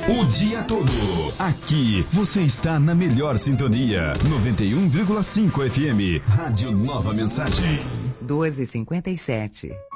O dia todo. Aqui você está na melhor sintonia. 91,5 FM. Rádio Nova Mensagem. 12h57.